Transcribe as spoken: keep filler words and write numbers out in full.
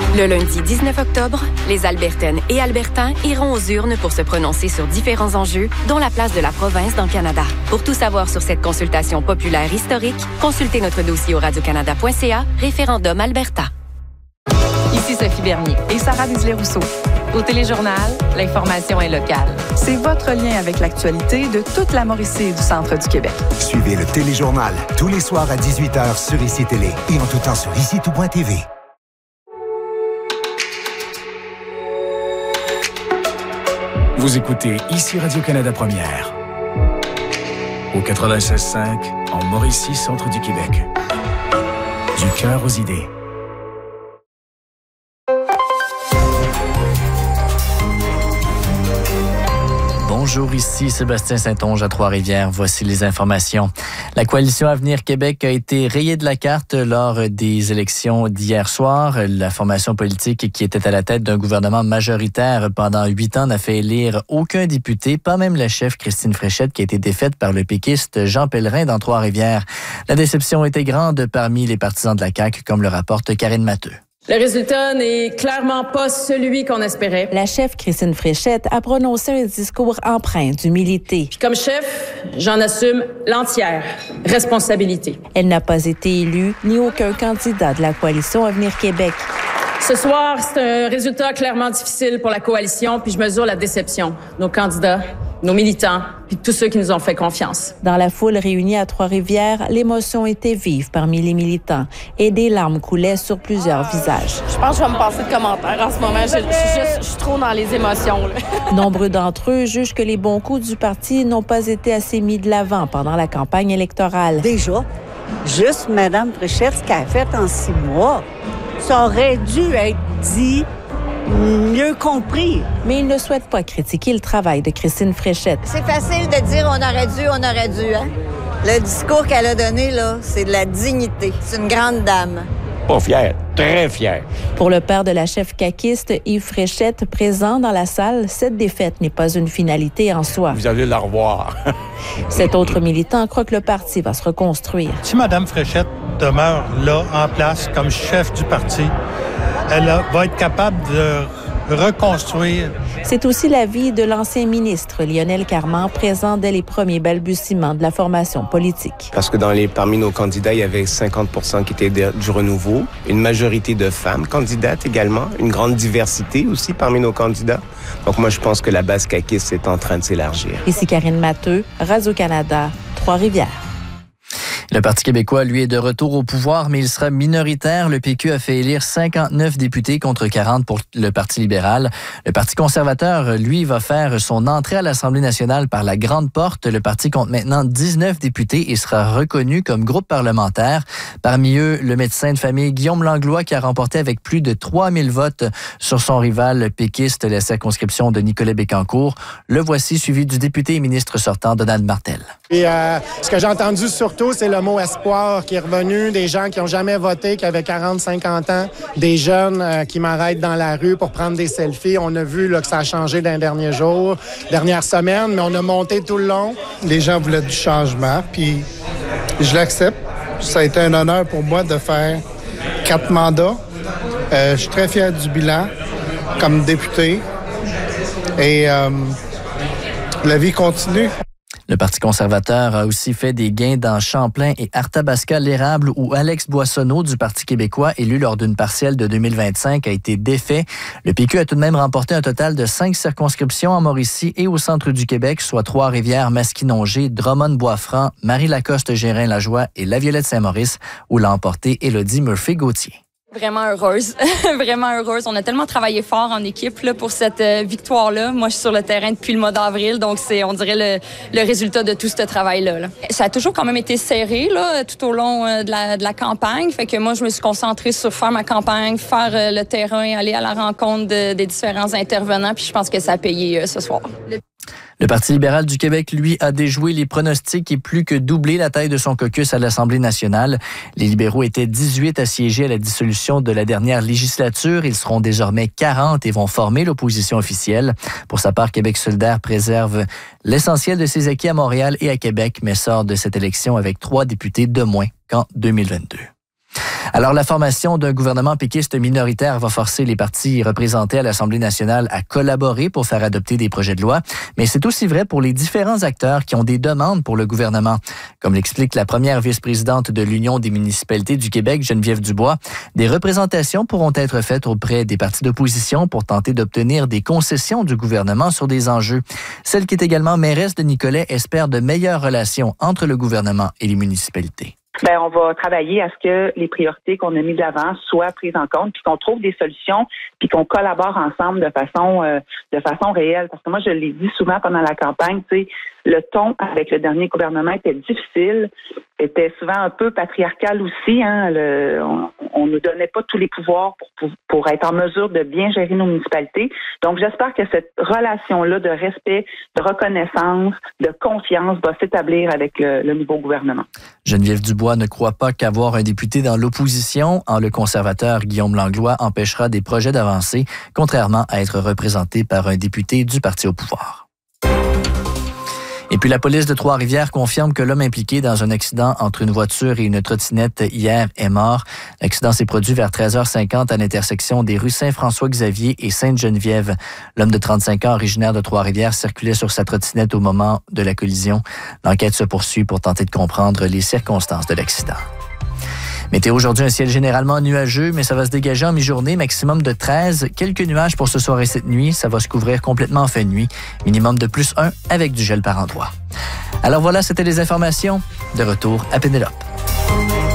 Le lundi dix-neuf octobre, les Albertaines et Albertains iront aux urnes pour se prononcer sur différents enjeux, dont la place de la province dans le Canada. Pour tout savoir sur cette consultation populaire historique, consultez notre dossier au radiocanada point c a, référendum Alberta. Ici Sophie Bernier et Sarah Désilets-Rousseau. Au Téléjournal, l'information est locale. C'est votre lien avec l'actualité de toute la Mauricie et du centre du Québec. Suivez le Téléjournal tous les soirs à dix-huit heures sur Ici Télé et en tout temps sur ici tout point t v. Vous écoutez Ici Radio-Canada Première. Au quatre-vingt-seize cinq, en Mauricie, centre du Québec. Du cœur aux idées. Bonjour, ici Sébastien Saint-Onge à Trois-Rivières. Voici les informations. La coalition Avenir Québec a été rayée de la carte lors des élections d'hier soir. La formation politique qui était à la tête d'un gouvernement majoritaire pendant huit ans n'a fait élire aucun député, pas même la chef Christine Fréchette qui a été défaite par le péquiste Jean Pellerin dans Trois-Rivières. La déception était grande parmi les partisans de la C A Q, comme le rapporte Karine Matteux. Le résultat n'est clairement pas celui qu'on espérait. La chef Christine Fréchette a prononcé un discours empreint d'humilité. Puis comme chef, j'en assume l'entière responsabilité. Elle n'a pas été élue, ni aucun candidat de la coalition Avenir Québec. Ce soir, c'est un résultat clairement difficile pour la coalition, puis je mesure la déception. Nos candidats, nos militants, puis tous ceux qui nous ont fait confiance. Dans la foule réunie à Trois-Rivières, l'émotion était vive parmi les militants et des larmes coulaient sur plusieurs visages. Je pense que je vais me passer de commentaires en ce moment. Je, je, je, je suis trop dans les émotions. Là. Nombreux d'entre eux jugent que les bons coups du parti n'ont pas été assez mis de l'avant pendant la campagne électorale. Déjà, juste Mme Fréchette, ce qu'elle a fait en six mois, ça aurait dû être dit, mieux compris. Mais il ne souhaite pas critiquer le travail de Christine Fréchette. C'est facile de dire on aurait dû, on aurait dû. Hein? Le discours qu'elle a donné, là, c'est de la dignité. C'est une grande dame. Pas fière, très fière. Pour le père de la chef caquiste, Yves Fréchette, présent dans la salle, cette défaite n'est pas une finalité en soi. Vous allez la revoir. Cet autre militant croit que le parti va se reconstruire. Si Mme Fréchette demeure là, en place, comme chef du parti, elle va être capable de reconstruire. C'est aussi l'avis de l'ancien ministre Lionel Carman, présent dès les premiers balbutiements de la formation politique. Parce que dans les, parmi nos candidats, il y avait cinquante pour cent qui étaient de, du renouveau, une majorité de femmes candidates également, une grande diversité aussi parmi nos candidats. Donc moi, je pense que la base caquiste est en train de s'élargir. Ici Karine Matteux, Radio-Canada, Trois-Rivières. Le Parti québécois, lui, est de retour au pouvoir, mais il sera minoritaire. Le P Q a fait élire cinquante-neuf députés contre quarante pour le Parti libéral. Le Parti conservateur, lui, va faire son entrée à l'Assemblée nationale par la grande porte. Le parti compte maintenant dix-neuf députés et sera reconnu comme groupe parlementaire. Parmi eux, le médecin de famille Guillaume Langlois qui a remporté avec plus de trois mille votes sur son rival péquiste, la circonscription de Nicolet Bécancour. Le voici, suivi du député et ministre sortant Donald Martel. Et euh, ce que j'ai entendu surtout, c'est le mot espoir qui est revenu, des gens qui n'ont jamais voté, qui avaient quarante, cinquante ans, des jeunes euh, qui m'arrêtent dans la rue pour prendre des selfies. On a vu là, que ça a changé dans les derniers jours, dernières semaines, mais on a monté tout le long. Les gens voulaient du changement, puis je l'accepte. Ça a été un honneur pour moi de faire quatre mandats. Euh, je suis très fier du bilan comme député. Et euh, la vie continue. Le Parti conservateur a aussi fait des gains dans Champlain et Arthabasca-l'Érable où Alex Boissonneau du Parti québécois, élu lors d'une partielle de deux mille vingt-cinq, a été défait. Le P Q a tout de même remporté un total de cinq circonscriptions en Mauricie et au centre du Québec, soit Trois-Rivières, Masquinongé, Drummond-Boisfranc, Marie-Lacoste-Gérin-Lajoie et La Violette-Saint-Maurice, où l'a emporté Élodie Murphy-Gauthier. Vraiment heureuse, vraiment heureuse. On a tellement travaillé fort en équipe là, pour cette euh, victoire-là. Moi, je suis sur le terrain depuis le mois d'avril, donc c'est, on dirait, le, le résultat de tout ce travail-là. Là. Ça a toujours quand même été serré là, tout au long euh, de, la, de la campagne. Fait que moi, je me suis concentrée sur faire ma campagne, faire euh, le terrain, aller à la rencontre de, des différents intervenants, puis je pense que ça a payé euh, ce soir. Le... Le Parti libéral du Québec, lui, a déjoué les pronostics et plus que doublé la taille de son caucus à l'Assemblée nationale. Les libéraux étaient dix-huit à siéger à la dissolution de la dernière législature. Ils seront désormais quarante et vont former l'opposition officielle. Pour sa part, Québec solidaire préserve l'essentiel de ses acquis à Montréal et à Québec, mais sort de cette élection avec trois députés de moins qu'en deux mille vingt-deux. Alors, la formation d'un gouvernement péquiste minoritaire va forcer les partis représentés à l'Assemblée nationale à collaborer pour faire adopter des projets de loi, mais c'est aussi vrai pour les différents acteurs qui ont des demandes pour le gouvernement. Comme l'explique la première vice-présidente de l'Union des municipalités du Québec, Geneviève Dubois, des représentations pourront être faites auprès des partis d'opposition pour tenter d'obtenir des concessions du gouvernement sur des enjeux. Celle qui est également mairesse de Nicolet espère de meilleures relations entre le gouvernement et les municipalités. Ben, on va travailler à ce que les priorités qu'on a mises de l'avant soient prises en compte, puis qu'on trouve des solutions, puis qu'on collabore ensemble de façon euh, de façon réelle. Parce que moi, je l'ai dit souvent pendant la campagne, tu sais, le ton avec le dernier gouvernement était difficile, était souvent un peu patriarcal aussi. Hein, le, on ne nous donnait pas tous les pouvoirs pour, pour, pour être en mesure de bien gérer nos municipalités. Donc, j'espère que cette relation-là de respect, de reconnaissance, de confiance va s'établir avec le, le nouveau gouvernement. Geneviève Dubois ne croit pas qu'avoir un député dans l'opposition, en le conservateur Guillaume Langlois, empêchera des projets d'avancer, contrairement à être représenté par un député du parti au pouvoir. Et puis la police de Trois-Rivières confirme que l'homme impliqué dans un accident entre une voiture et une trottinette hier est mort. L'accident s'est produit vers treize heures cinquante à l'intersection des rues Saint-François-Xavier et Sainte-Geneviève. L'homme de trente-cinq ans, originaire de Trois-Rivières, circulait sur sa trottinette au moment de la collision. L'enquête se poursuit pour tenter de comprendre les circonstances de l'accident. Météo aujourd'hui, un ciel généralement nuageux, mais ça va se dégager en mi-journée, maximum de treize. Quelques nuages pour ce soir et cette nuit. Ça va se couvrir complètement en fin de nuit. Minimum de plus un avec du gel par endroit. Alors voilà, c'était les informations. De retour à Pénélope.